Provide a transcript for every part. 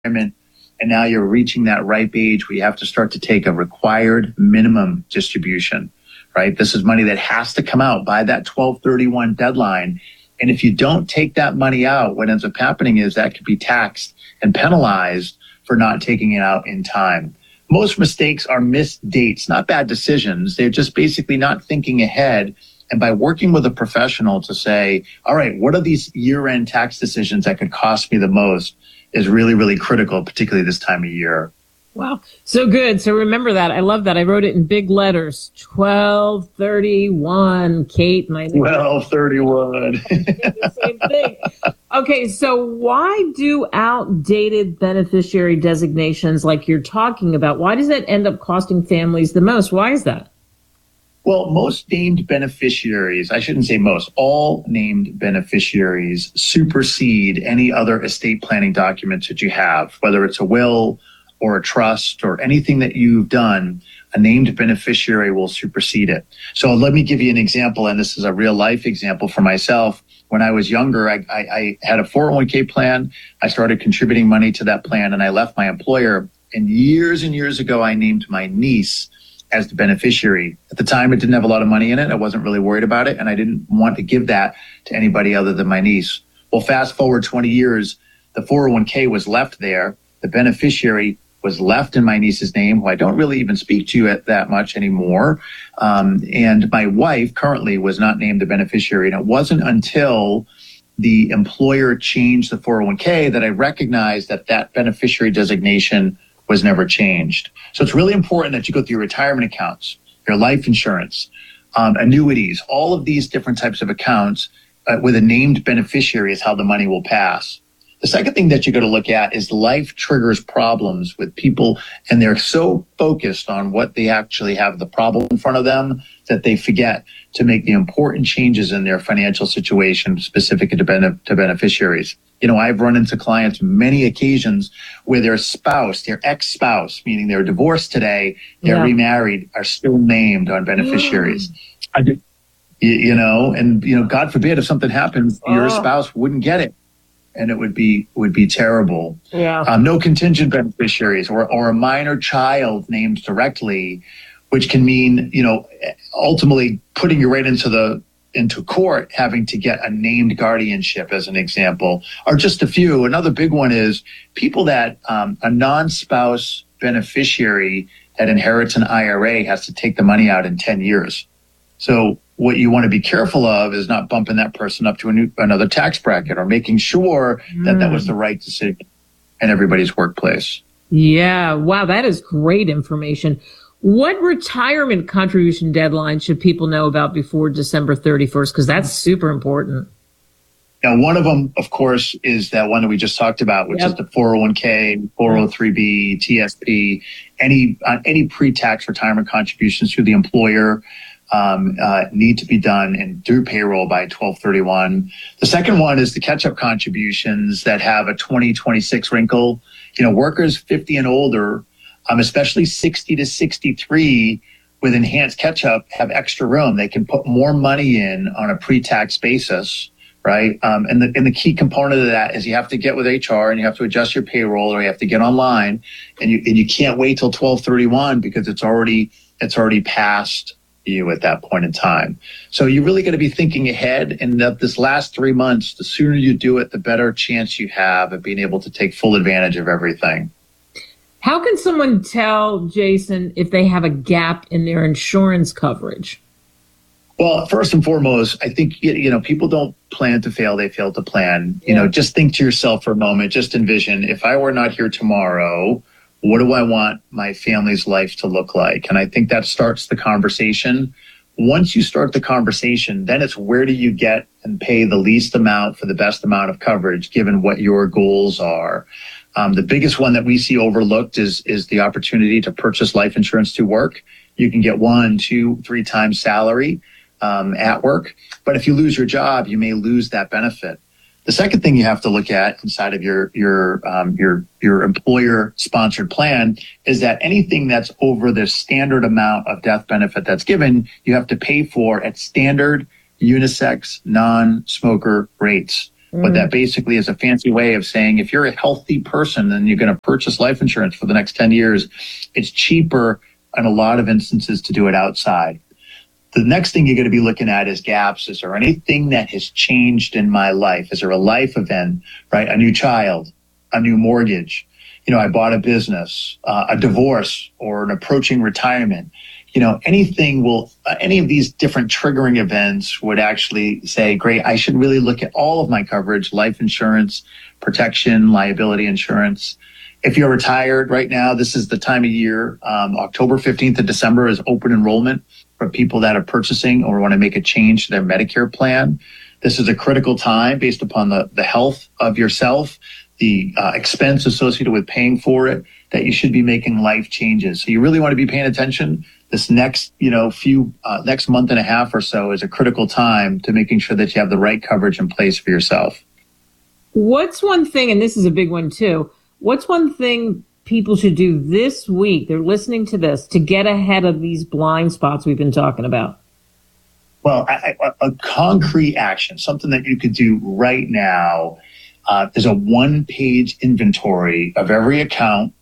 and now you're reaching that ripe age where you have to start to take a required minimum distribution, right? This is money that has to come out by that 12/31 deadline. And if you don't take that money out, what ends up happening is that could be taxed and penalized for not taking it out in time. Most mistakes are missed dates, not bad decisions. They're just basically not thinking ahead. And by working with a professional to say, all right, what are these year-end tax decisions that could cost me the most is really, really critical, particularly this time of year. Wow. So good. So remember that. I love that. I wrote it in big letters. 12/31, Kate. 12/31. Same thing. Okay. So why do outdated beneficiary designations like you're talking about, why does that end up costing families the most? Why is that? Well, most named beneficiaries, I shouldn't say most, all named beneficiaries supersede any other estate planning documents that you have, whether it's a will or a trust or anything that you've done. A named beneficiary will supersede it. So let me give you an example, and this is a real life example for myself. When I was younger, I had a 401k plan. I started contributing money to that plan, and I left my employer. And years ago, I named my niece as the beneficiary. At the time, it didn't have a lot of money in it. I wasn't really worried about it, and I didn't want to give that to anybody other than my niece. Well, fast forward 20 years, the 401k was left there. The beneficiary was left in my niece's name, who I don't really even speak to that much anymore. And my wife currently was not named the beneficiary. And it wasn't until the employer changed the 401k that I recognized that that beneficiary designation was never changed. So it's really important that you go through your retirement accounts, your life insurance, annuities, all of these different types of accounts with a named beneficiary is how the money will pass. The second thing that you got to look at is life triggers problems with people, and they're so focused on what they actually have the problem in front of them that they forget to make the important changes in their financial situation specific to beneficiaries. You know, I've run into clients many occasions where their spouse, their ex-spouse, meaning they're divorced today, they're remarried, are still named on beneficiaries. God forbid if something happens, your spouse wouldn't get it. And it would be terrible. Yeah. No contingent beneficiaries or a minor child named directly, which can mean, ultimately putting you right into court, having to get a named guardianship as an example, are just a few. Another big one is people that a non-spouse beneficiary that inherits an IRA has to take the money out in 10 years. So what you want to be careful of is not bumping that person up to another tax bracket or making sure that was the right decision in everybody's workplace. Yeah. Wow. That is great information. What retirement contribution deadline should people know about before December 31st? Because that's super important. Now, one of them, of course, is that one that we just talked about, which is the 401k, 403b, TSP, any pre-tax retirement contributions through the employer need to be done and do payroll by 12/31. The second one is the catch-up contributions that have a 2026 wrinkle. Workers 50 and older, especially 60 to 63 with enhanced catch-up, have extra room. They can put more money in on a pre-tax basis, right? And the key component of that is you have to get with HR and you have to adjust your payroll, or you have to get online, and you can't wait till 12/31 because it's already passed you at that point in time. So you really got to be thinking ahead, and that this last 3 months, the sooner you do it, the better chance you have of being able to take full advantage of everything. How can someone tell, Jason, if they have a gap in their insurance coverage? Well, first and foremost, I think, people don't plan to fail, they fail to plan. Just think to yourself for a moment, just envision, if I were not here tomorrow, what do I want my family's life to look like? And I think that starts the conversation. Once you start the conversation, then it's where do you get and pay the least amount for the best amount of coverage, given what your goals are. The biggest one that we see overlooked is the opportunity to purchase life insurance through work. You can get 1, 2, 3 times salary at work. But if you lose your job, you may lose that benefit. The second thing you have to look at inside of your employer-sponsored plan is that anything that's over the standard amount of death benefit that's given, you have to pay for at standard unisex non-smoker rates. But that basically is a fancy way of saying if you're a healthy person and you're going to purchase life insurance for the next 10 years, it's cheaper in a lot of instances to do it outside. The next thing you're going to be looking at is gaps. Is there anything that has changed in my life? Is there a life event, right? A new child, a new mortgage? I bought a business, a divorce, or an approaching retirement. Any of these different triggering events would actually say, great, I should really look at all of my coverage, life insurance, protection, liability insurance. If you're retired right now, this is the time of year. October 15th to December is open enrollment for people that are purchasing or want to make a change to their Medicare plan. This is a critical time based upon the health of yourself, the expense associated with paying for it, that you should be making life changes. So you really want to be paying attention. This next, next month and a half or so is a critical time to making sure that you have the right coverage in place for yourself. What's one thing, and this is a big one too, what's one thing people should do this week, they're listening to this, to get ahead of these blind spots we've been talking about? Well, a concrete action, something that you could do right now. There's a one-page inventory of every account,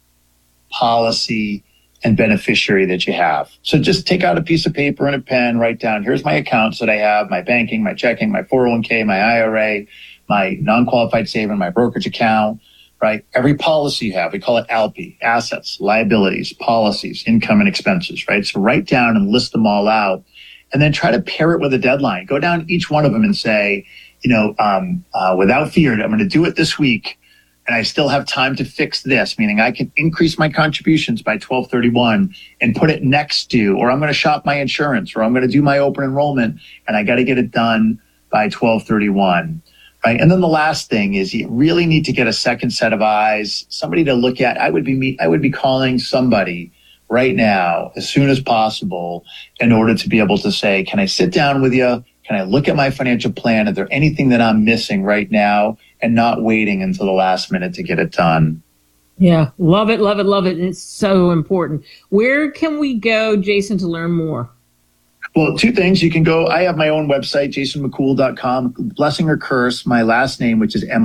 policy, and beneficiary that you have. So just take out a piece of paper and a pen, write down, here's my accounts that I have, my banking, my checking, my 401k, my IRA, my non-qualified saving, my brokerage account, right? Every policy you have, we call it ALPI, assets, liabilities, policies, income, and expenses, right? So write down and list them all out, and then try to pair it with a deadline. Go down each one of them and say, without fear, I'm going to do it this week, and I still have time to fix this, meaning I can increase my contributions by 12/31 and put it next to, or I'm going to shop my insurance, or I'm going to do my open enrollment, and I got to get it done by 12/31. Right. And then the last thing is you really need to get a second set of eyes, somebody to look at. I would be calling somebody right now as soon as possible in order to be able to say, can I sit down with you? Can I look at my financial plan? Is there anything that I'm missing right now, and not waiting until the last minute to get it done? Yeah. Love it. Love it. Love it. It's so important. Where can we go, Jason, to learn more? Well, two things. You can go, I have my own website, jasonmccool.com, blessing or curse, my last name, which is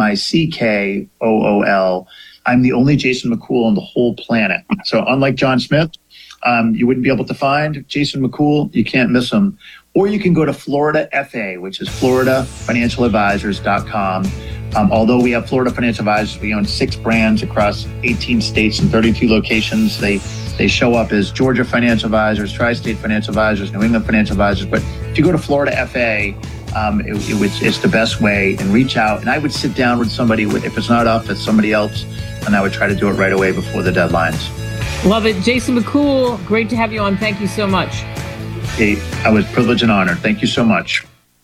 MICKOOL. I'm the only Jason McCool on the whole planet. So unlike John Smith, you wouldn't be able to find Jason McCool. You can't miss him. Or you can go to Florida FA, which is floridafinancialadvisors.com. Although we have Florida Financial Advisors, we own 6 brands across 18 states and 32 locations. They show up as Georgia Financial Advisors, Tri-State Financial Advisors, New England Financial Advisors. But if you go to Florida FA, it's the best way, and reach out. And I would sit down with somebody, if it's not us, it's somebody else, and I would try to do it right away before the deadlines. Love it. Jason McCool, great to have you on. Thank you so much. Hey, I was privileged and honored. Thank you so much.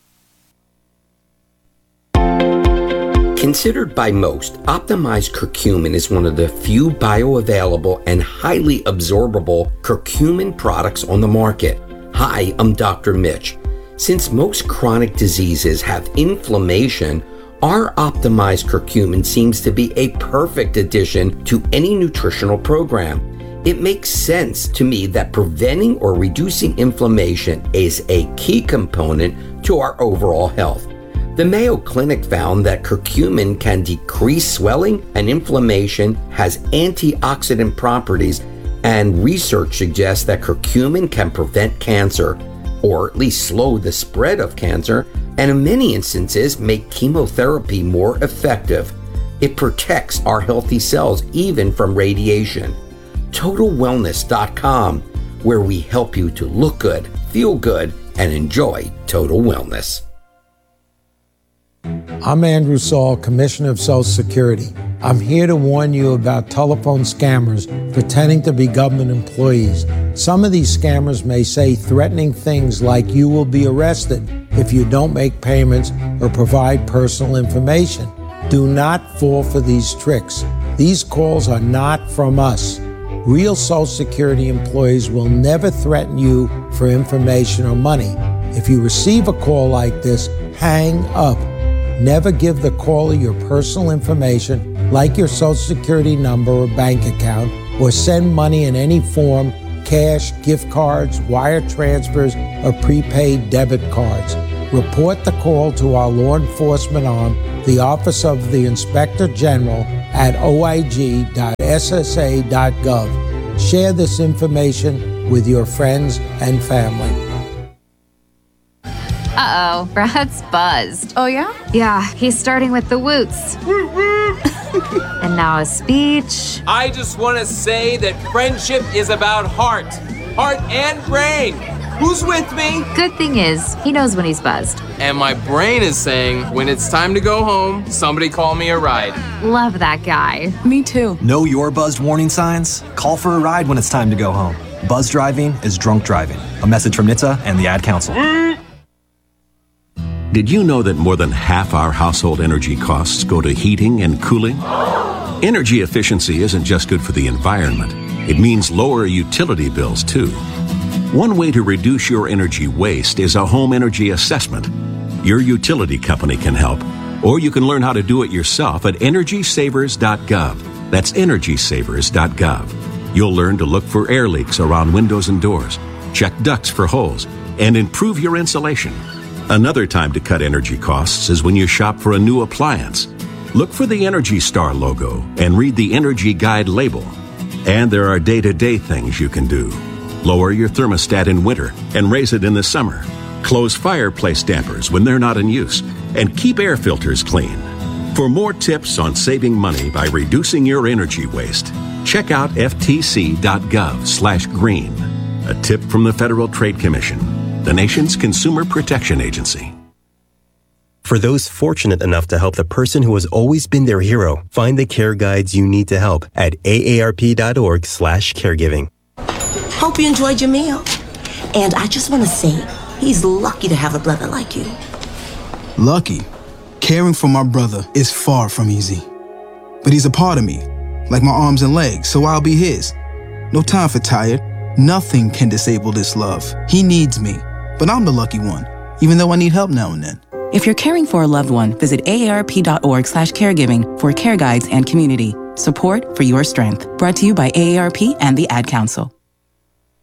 Considered by most, optimized curcumin is one of the few bioavailable and highly absorbable curcumin products on the market. Hi, I'm Dr. Mitch. Since most chronic diseases have inflammation, our optimized curcumin seems to be a perfect addition to any nutritional program. It makes sense to me that preventing or reducing inflammation is a key component to our overall health. The Mayo Clinic found that curcumin can decrease swelling and inflammation, has antioxidant properties, and research suggests that curcumin can prevent cancer, or at least slow the spread of cancer, and in many instances make chemotherapy more effective. It protects our healthy cells even from radiation. TotalWellness.com, where we help you to look good, feel good, and enjoy total wellness. I'm Andrew Saul, Commissioner of Social Security. I'm here to warn you about telephone scammers pretending to be government employees. Some of these scammers may say threatening things like you will be arrested if you don't make payments or provide personal information. Do not fall for these tricks. These calls are not from us. Real Social Security employees will never threaten you for information or money. If you receive a call like this, hang up. Never give the caller your personal information, like your Social Security number or bank account, or send money in any form, cash, gift cards, wire transfers, or prepaid debit cards. Report the call to our law enforcement arm the Office of the Inspector General at oig.ssa.gov. Share this information with your friends and family. Uh-oh, Brad's buzzed. Oh, yeah? Yeah, he's starting with the woots. And now a speech. I just want to say that friendship is about heart and brain. Who's with me? Good thing is, he knows when he's buzzed. And my brain is saying, when it's time to go home, somebody call me a ride. Love that guy. Me too. Know your buzzed warning signs? Call for a ride when it's time to go home. Buzz driving is drunk driving. A message from NHTSA and the Ad Council. Did you know that more than half our household energy costs go to heating and cooling? Energy efficiency isn't just good for the environment. It means lower utility bills, too. One way to reduce your energy waste is a home energy assessment. Your utility company can help, or you can learn how to do it yourself at EnergySavers.gov. That's EnergySavers.gov. You'll learn to look for air leaks around windows and doors, check ducts for holes, and improve your insulation. Another time to cut energy costs is when you shop for a new appliance. Look for the Energy Star logo and read the Energy Guide label. And there are day-to-day things you can do. Lower your thermostat in winter and raise it in the summer. Close fireplace dampers when they're not in use. And keep air filters clean. For more tips on saving money by reducing your energy waste, check out ftc.gov/green. A tip from the Federal Trade Commission, the nation's consumer protection agency. For those fortunate enough to help the person who has always been their hero, find the care guides you need to help at aarp.org/caregiving. Hope you enjoyed your meal. And I just want to say, he's lucky to have a brother like you. Lucky? Caring for my brother is far from easy. But he's a part of me, like my arms and legs, so I'll be his. No time for tired. Nothing can disable this love. He needs me, but I'm the lucky one, even though I need help now and then. If you're caring for a loved one, visit aarp.org/caregiving for care guides and community. Support for your strength. Brought to you by AARP and the Ad Council.